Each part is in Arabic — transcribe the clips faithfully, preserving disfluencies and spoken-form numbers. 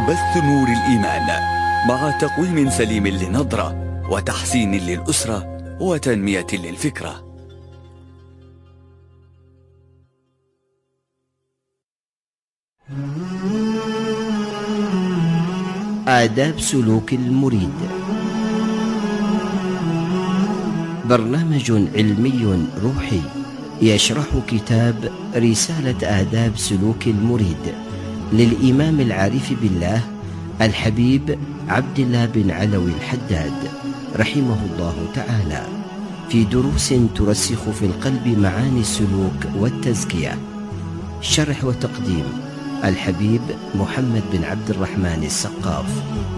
بث نور الإيمان مع تقويم سليم للنظرة وتحسين للأسرة وتنمية للفكرة. آداب سلوك المريد، برنامج علمي روحي يشرح كتاب رسالة آداب سلوك المريد للإمام العارف بالله الحبيب عبد الله بن علوي الحداد رحمه الله تعالى، في دروس ترسخ في القلب معاني السلوك والتزكية. شرح وتقديم الحبيب محمد بن عبد الرحمن السقاف.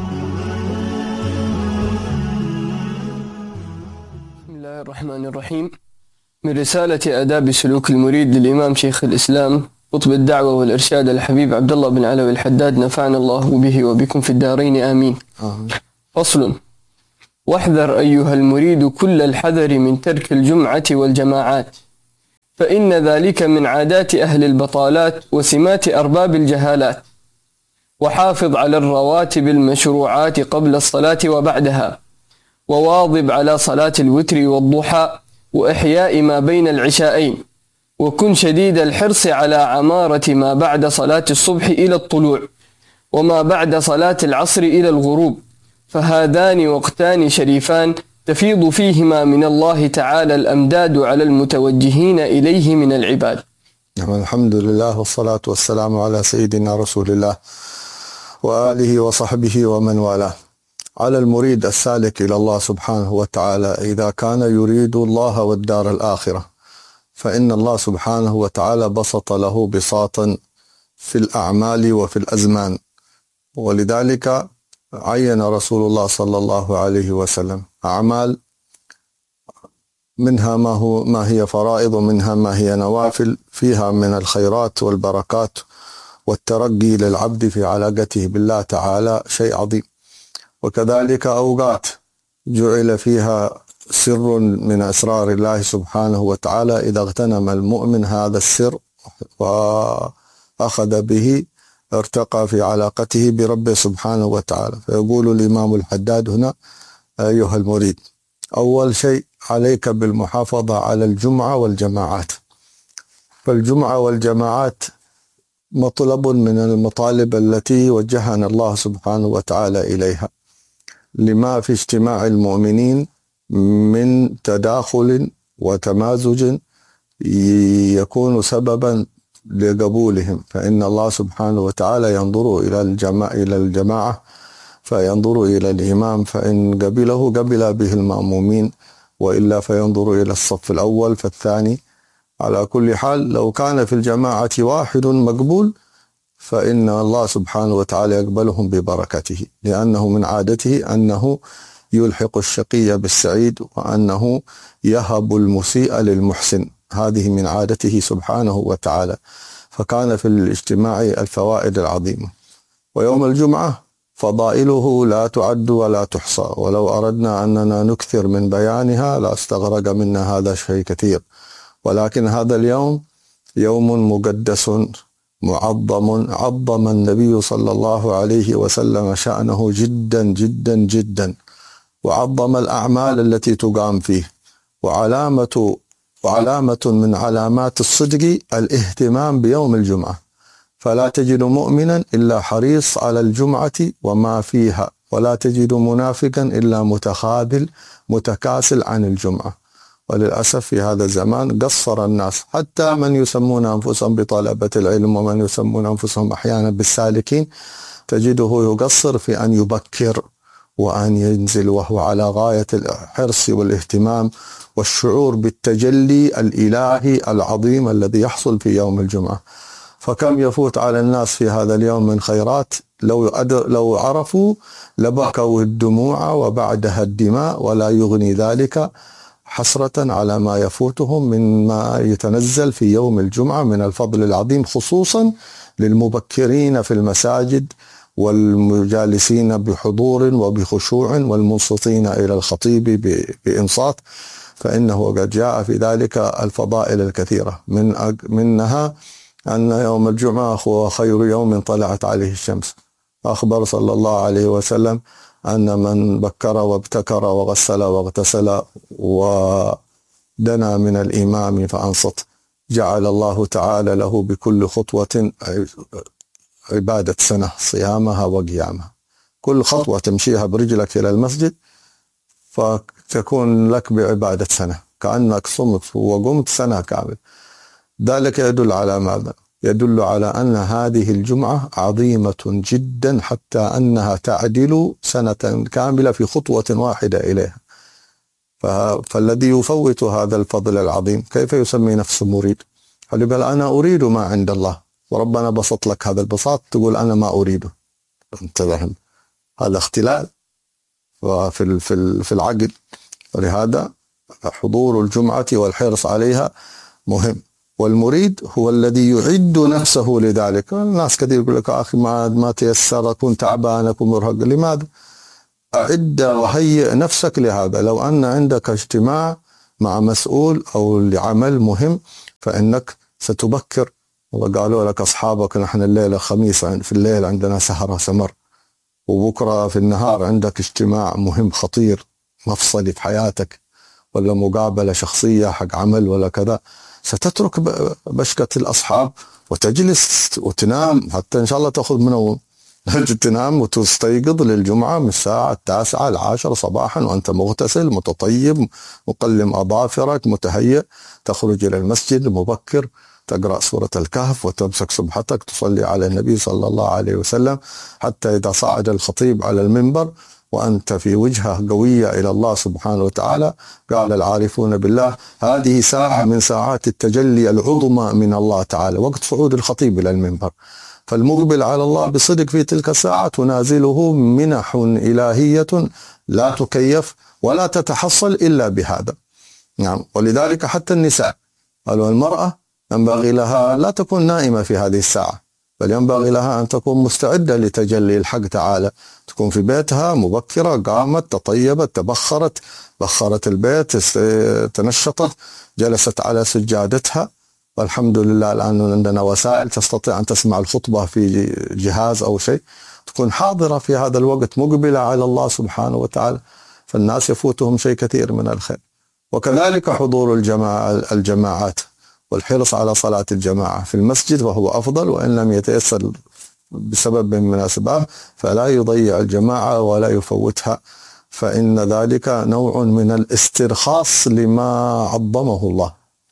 بسم الله الرحمن الرحيم. من رسالة آداب سلوك المريد للإمام شيخ الإسلام قطب الدعوة والإرشاد الحبيب عبد الله بن علوي الحداد، نفعنا الله به وبكم في الدارين آمين. آه. فصل: واحذر أيها المريد كل الحذر من ترك الجمعة والجماعات، فإن ذلك من عادات أهل البطالات وسمات أرباب الجهالات. وحافظ على الرواتب المشروعات قبل الصلاة وبعدها، وواظب على صلاة الوتر والضحى وإحياء ما بين العشاءين، وكن شديد الحرص على عمارة ما بعد صلاة الصبح إلى الطلوع، وما بعد صلاة العصر إلى الغروب، فهذان وقتان شريفان تفيض فيهما من الله تعالى الأمداد على المتوجهين إليه من العباد. الحمد لله والصلاة والسلام على سيدنا رسول الله وآله وصحبه ومن والاه. على المريد السالك إلى الله سبحانه وتعالى إذا كان يريد الله والدار الآخرة، فإن الله سبحانه وتعالى بسط له بساطا في الأعمال وفي الأزمان، ولذلك عين رسول الله صلى الله عليه وسلم أعمال منها ما هو ما هي فرائض ومنها ما هي نوافل، فيها من الخيرات والبركات والترقي للعبد في علاقته بالله تعالى شيء عظيم. وكذلك أوقات جعل فيها سر من أسرار الله سبحانه وتعالى، إذا اغتنم المؤمن هذا السر وأخذ به ارتقى في علاقته بربه سبحانه وتعالى. فيقول الإمام الحداد هنا: أيها المريد، أول شيء عليك بالمحافظة على الجمعة والجماعات. فالجمعة والجماعات مطلب من المطالب التي وجهنا الله سبحانه وتعالى إليها، لما في اجتماع المؤمنين من تداخل وتمازج يكون سببا لقبولهم، فإن الله سبحانه وتعالى ينظر إلى الجماعة إلى الجماعة فينظر إلى الإمام، فإن قبله قبل به المأمومين، وإلا فينظر إلى الصف الأول فالثاني. على كل حال لو كان في الجماعة واحد مقبول فإن الله سبحانه وتعالى يقبلهم ببركته، لأنه من عادته أنه يلحق الشقي بالسعيد، وأنه يهب المسيء للمحسن، هذه من عادته سبحانه وتعالى. فكان في الاجتماع الفوائد العظيمة. ويوم الجمعة فضائله لا تعد ولا تحصى، ولو أردنا أننا نكثر من بيانها لاستغرق منا هذا شيء كثير، ولكن هذا اليوم يوم مقدس معظم، عظم النبي صلى الله عليه وسلم شأنه جدا جدا جدا، وعظم الأعمال التي تقام فيه. وعلامة وعلامة من علامات الصدق الاهتمام بيوم الجمعة، فلا تجد مؤمنا إلا حريص على الجمعة وما فيها، ولا تجد منافقا إلا متخاذل متكاسل عن الجمعة. وللأسف في هذا الزمان قصر الناس، حتى من يسمون أنفسهم بطلبة العلم ومن يسمون أنفسهم أحيانا بالسالكين تجده يقصر في أن يبكر وأن ينزل، وهو على غاية الحرص والاهتمام والشعور بالتجلي الإلهي العظيم الذي يحصل في يوم الجمعة. فكم يفوت على الناس في هذا اليوم من خيرات، لو لو عرفوا لبكوا الدموع وبعدها الدماء، ولا يغني ذلك حسرة على ما يفوتهم من ما يتنزل في يوم الجمعة من الفضل العظيم، خصوصا للمبكرين في المساجد والمجالسين بحضور وبخشوع والمنصتين إلى الخطيب بإنصات، فإنه قد جاء في ذلك الفضائل الكثيرة. من منها أن يوم الجمعة هو خير يوم طلعت عليه الشمس، أخبر صلى الله عليه وسلم أن من بكر وابتكر وغسل واغتسل ودنا من الإمام فأنصت جعل الله تعالى له بكل خطوة عبادة سنة صيامها وقيامها. كل خطوة تمشيها برجلك إلى المسجد فتكون لك بعبادة سنة، كأنك صمت وقمت سنة كامل. ذلك يدل على ماذا؟ يدل على أن هذه الجمعة عظيمة جدا حتى أنها تعدل سنة كاملة في خطوة واحدة إليها. فالذي يفوت هذا الفضل العظيم كيف يسمي نفسه مريد؟ قال أنا أريد ما عند الله، وربنا بسط لك هذا البساط تقول أنا ما أريده. انتبه، هذا اختلال في في العقل. ولهذا حضور الجمعة والحرص عليها مهم. والمريد هو الذي يعد نفسه لذلك. الناس كثير يقول لك أخي ما ما تيسر، أكون تعبان أكون مرهق. لماذا؟ أعد وهيئ نفسك لهذا. لو أن عندك اجتماع مع مسؤول أو لعمل مهم فإنك ستبكر. وقالوا لك أصحابك نحن الليلة خميس في الليل عندنا سهرة سمر، وبكرة في النهار عندك اجتماع مهم خطير مفصلي في حياتك، ولا مقابلة شخصية حق عمل ولا كذا، ستترك بشكة الأصحاب وتجلس وتنام حتى إن شاء الله تأخذ منوم. تنام وتستيقظ للجمعة من الساعة التاسعة العاشرة صباحا وأنت مغتسل متطيب مقلم أظافرك متهيئ، تخرج إلى المسجد مبكر، تقرأ سورة الكهف وتمسك سبحتك تصلي على النبي صلى الله عليه وسلم، حتى إذا صعد الخطيب على المنبر وأنت في وجهة قوية إلى الله سبحانه وتعالى. قال العارفون بالله هذه ساعة من ساعات التجلي العظمى من الله تعالى، وقت صعود الخطيب إلى المنبر. فالمقبل على الله بصدق في تلك الساعة تنازله منح إلهية لا تكيف ولا تتحصل إلا بهذا. نعم. ولذلك حتى النساء قالوا المرأة ينبغي لها لا تكون نائمة في هذه الساعة، بل ينبغي لها أن تكون مستعدة لتجلي الحق تعالى، تكون في بيتها مبكرة، قامت تطيبت تبخرت، بخرت البيت، تنشطت، جلست على سجادتها. والحمد لله الآن عندنا وسائل تستطيع أن تسمع الخطبة في جهاز أو شيء، تكون حاضرة في هذا الوقت مقبلة على الله سبحانه وتعالى. فالناس يفوتهم شيء كثير من الخير. وكذلك حضور الجماعة الجماعات والحرص على صلاة الجماعة في المسجد وهو أفضل، وإن لم يتيسر بسبب من الأسباب فلا يضيع الجماعة ولا يفوتها، فإن ذلك نوع من الاسترخاص لما عظمه الله.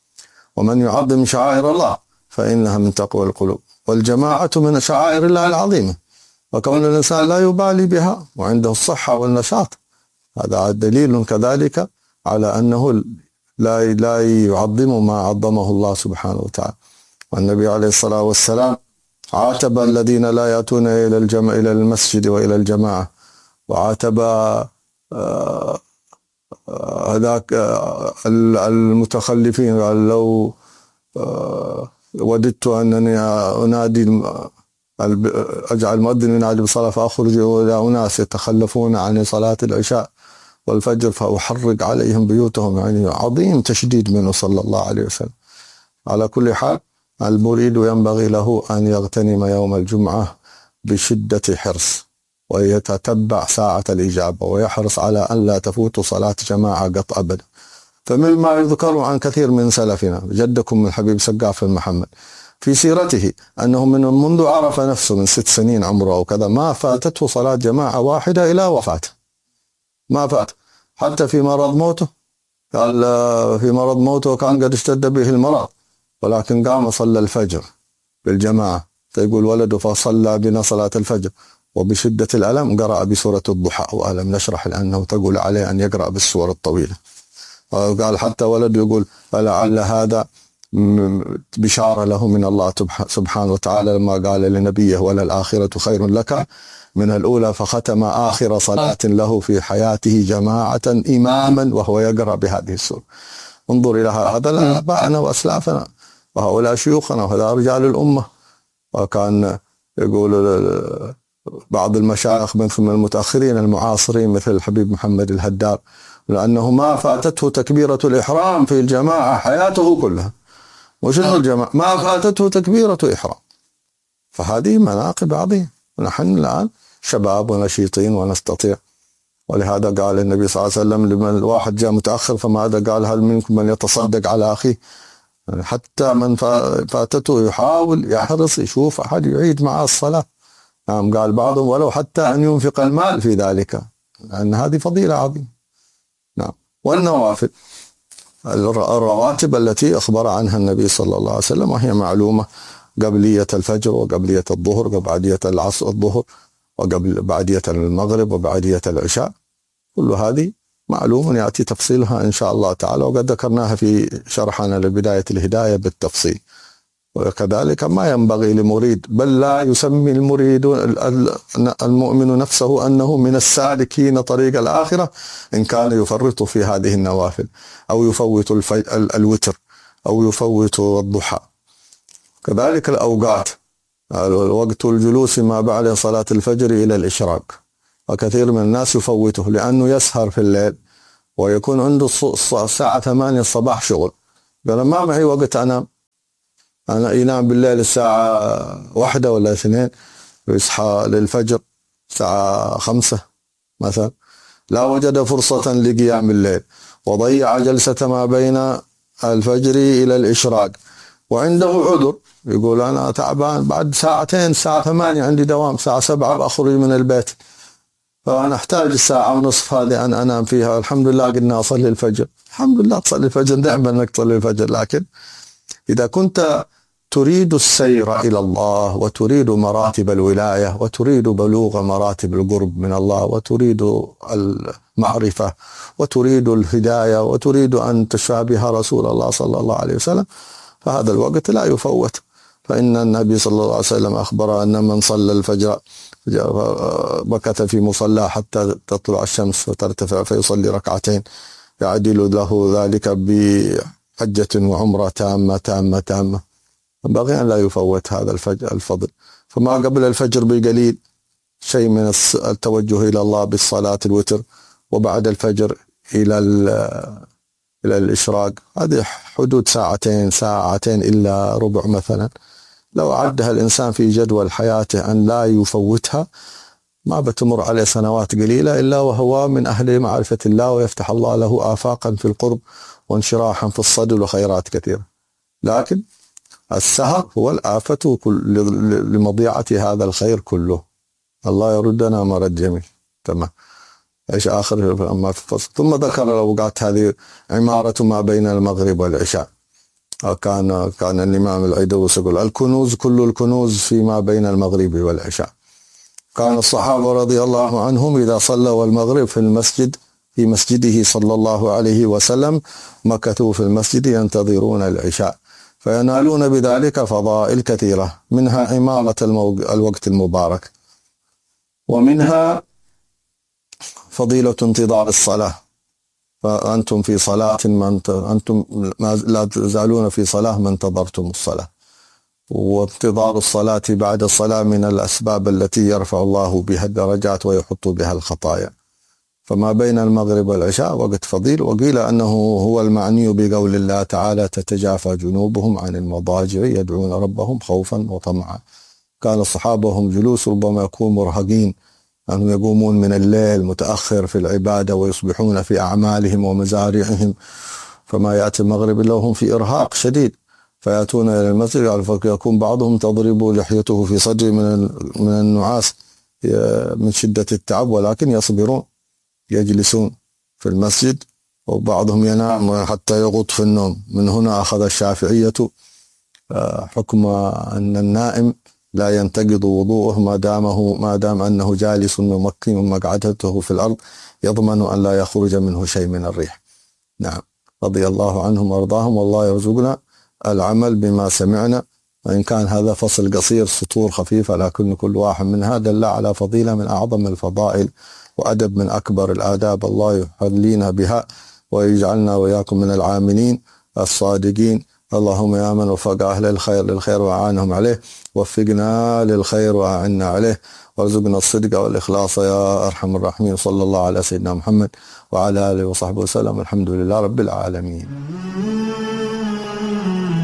ومن يعظم شعائر الله فإنها من تقوى القلوب، والجماعة من شعائر الله العظيمة، وكون الإنسان لا يبالي بها وعنده الصحة والنشاط هذا دليل كذلك على أنه لا لا يعظم ما عظمه الله سبحانه وتعالى. والنبي عليه الصلاة والسلام عاتب الذين لا يأتون إلى الجمع إلى المسجد وإلى الجماعة، وعاتب هذاك المتخلفين قال لو وددت أنني أنادي أجعل مؤذن ينادي بالصلاة فأخرج إلى أناس يتخلفون عن صلاة العشاء والفجر فأحرق عليهم بيوتهم. يعني عظيم تشديد منه صلى الله عليه وسلم. على كل حال المريد ينبغي له أن يغتنم يوم الجمعة بشدة حرص، ويتتبع ساعة الإجابة، ويحرص على أن لا تفوت صلاة جماعة قط أبدا. فمما يذكر عن كثير من سلفنا جدكم من حبيب سقاف المحمد في سيرته أنه من منذ عرف نفسه من ست سنين عمره أو كذا ما فاتته صلاة جماعة واحدة إلى وفاته، ما فات. حتى في مرض موته قال في مرض موته كان قد اشتد به المرض ولكن قام صلى الفجر بالجماعة، فيقول ولده فصلى بنا صلاة الفجر وبشدة الألم قرأ بسورة الضحى وألم نشرح، لأنه تقول عليه أن يقرأ بالسور الطويلة. قال حتى ولده يقول فلعل هذا بشارة له من الله سبحانه وتعالى لما قال لنبيه وللآخرة خير لك من الأولى، فختم آخر صلاة له في حياته جماعة إماما وهو يقرأ بهذه السورة. انظر إلى هذا آباءنا وأسلافنا وهؤلاء شيوخنا وهذا رجال الأمة. وكان يقول بعض المشايخ من المتأخرين المعاصرين مثل الحبيب محمد الهدار لأنه ما فاتته تكبيرة الإحرام في الجماعة حياته كلها. وشنو الجماعة؟ ما فاتته تكبيرة إحرام. فهذه مناقب عظيمة. ونحن الآن شباب ونشيطين ونستطيع. ولهذا قال النبي صلى الله عليه وسلم لمن الواحد جاء متأخر فماذا قال؟ هل منكم من يتصدق على أخيه؟ يعني حتى من فاتته يحاول يحرص يشوف أحد يعيد معه الصلاة. نعم قال بعضهم ولو حتى أن ينفق المال في ذلك، لأن هذه فضيلة عظيمة. نعم. والنوافل الرواتب التي أخبر عنها النبي صلى الله عليه وسلم وهي معلومة، قبلية الفجر وقبلية الظهر وبعدية العصر الظهر وقبل بعدية المغرب وبعدية العشاء، كل هذه معلوم يأتي تفصيلها إن شاء الله تعالى، وقد ذكرناها في شرحنا لبداية الهداية بالتفصيل. وكذلك ما ينبغي لمريد، بل لا يسمي المريد المؤمن نفسه أنه من السالكين طريق الآخرة إن كان يفرط في هذه النوافل أو يفوت الوتر أو يفوت الضحى. كذلك الأوقات، وقت الجلوس ما بعد صلاة الفجر إلى الإشراق، وكثير من الناس يفوته لأنه يسهر في الليل ويكون عنده الساعة ثمانية الصباح شغل، قال ما معي وقت أنام، أنا ينام بالليل الساعة واحدة ولا اثنين ويصحى للفجر الساعة خمسة مثلا، لا وجد فرصة لقيام الليل وضيع جلسة ما بين الفجر إلى الإشراق وعنده عذر، يقول أنا تعبان بعد ساعتين الساعة ثمانية عندي دوام، ساعة سبعة بأخرج من البيت، فأنا أحتاج الساعة ونصف هذه أن أنام فيها. الحمد لله قلنا أصلي الفجر، الحمد لله تصلي الفجر، نعم أنك تصلي الفجر، لكن إذا كنت تريد السير إلى الله وتريد مراتب الولاية وتريد بلوغ مراتب القرب من الله وتريد المعرفة وتريد الهداية وتريد أن تشابه رسول الله صلى الله عليه وسلم، فهذا الوقت لا يفوت. فإن النبي صلى الله عليه وسلم أخبر أن من صلى الفجر مكث في مصلى حتى تطلع الشمس وترتفع فيصلي ركعتين يعدل له ذلك بحجة وعمرة تامة تامة تامة. ينبغي أن لا يفوت هذا الفجر الفضل. فما قبل الفجر بقليل شيء من التوجه إلى الله بالصلاة الوتر، وبعد الفجر إلى إلى الإشراق هذه حدود ساعتين ساعتين إلا ربع مثلا، لو عدها الإنسان في جدول حياته أن لا يفوتها ما بتمر عليه سنوات قليلة إلا وهو من أهل معرفة الله ويفتح الله له آفاقا في القرب وانشراحا في الصدر وخيرات كثيرة. لكن السهر هو الآفة لمضيعة هذا الخير كله. الله يردنا مرد جميل. تمام. ايش آخر أما في الفصل. ثم ذكر الأوقات هذه عمارة ما بين المغرب والعشاء. كان كان الإمام العيدروس يقول الكنوز كل الكنوز فيما بين المغرب والعشاء. كان الصحابة رضي الله عنهم إذا صلوا المغرب في المسجد في مسجده صلى الله عليه وسلم مكثوا في المسجد ينتظرون العشاء، فينالون بذلك فضائل كثيرة، منها عمارة الوقت المبارك، ومنها فضيلة انتظار الصلاة، فأنتم في صلاة من أنتم لا تزالون في صلاة ما انتظرتم الصلاة. وانتظار الصلاة بعد الصلاة من الأسباب التي يرفع الله بها الدرجات ويحط بها الخطايا. فما بين المغرب والعشاء وقت فضيل. وقيل أنه هو المعني بقول الله تعالى تتجافى جنوبهم عن المضاجع يدعون ربهم خوفا وطمعا. كان الصحابة هم جلوس ربما يكون مرهقين، أنهم يقومون من الليل متأخر في العبادة ويصبحون في أعمالهم ومزارعهم، فما يأتي المغرب إلا وهم في إرهاق شديد، فيأتون إلى المسجد فيكون بعضهم تضرب لحيته في صدره من من النعاس من شدة التعب، ولكن يصبرون يجلسون في المسجد، وبعضهم ينام حتى يغط في النوم. من هنا أخذ الشافعية حكم أن النائم لا ينتقض وضوءه ما دامه ما دام أنه جالس ممكن مقعدته في الأرض يضمن أن لا يخرج منه شيء من الريح. نعم، رضي الله عنهم وارضاهم، والله يرزقنا العمل بما سمعنا، وإن كان هذا فصل قصير سطور خفيفة، لكن كل واحد من هذا دل على فضيلة من أعظم الفضائل وأدب من أكبر الآداب. الله يحلينا بها ويجعلنا وإياكم من العاملين الصادقين. اللهم يا من وفق أهل الخير للخير وأعانهم عليه، وفقنا للخير وأعنا عليه، وارزقنا الصدق والإخلاص يا أرحم الراحمين. صلى الله على سيدنا محمد وعلى آله وصحبه وسلم. الحمد لله رب العالمين.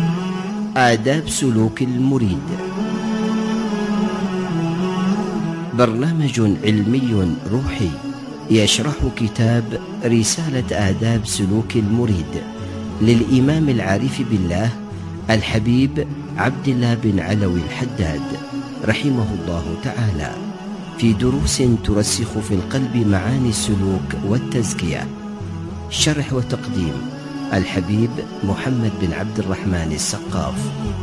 آداب سلوك المريد. برنامج علمي روحي يشرح كتاب رسالة آداب سلوك المريد للإمام العارف بالله الحبيب عبد الله بن علوي الحداد رحمه الله تعالى، في دروس ترسخ في القلب معاني السلوك والتزكية. شرح وتقديم الحبيب محمد بن عبد الرحمن السقاف.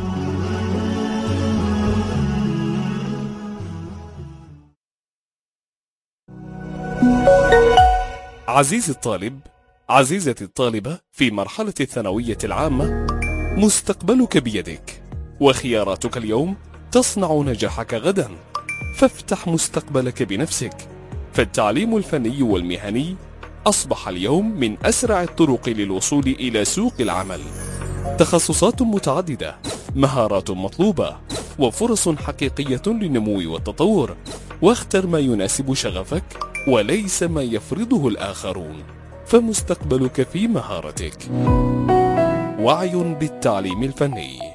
عزيزي الطالب، عزيزتي الطالبة في مرحلة الثانوية العامة، مستقبلك بيدك، وخياراتك اليوم تصنع نجاحك غدا، فافتح مستقبلك بنفسك. فالتعليم الفني والمهني أصبح اليوم من أسرع الطرق للوصول إلى سوق العمل. تخصصات متعددة، مهارات مطلوبة، وفرص حقيقية للنمو والتطور. واختر ما يناسب شغفك وليس ما يفرضه الآخرون، فمستقبلك في مهارتك. وعي بالتعليم الفني.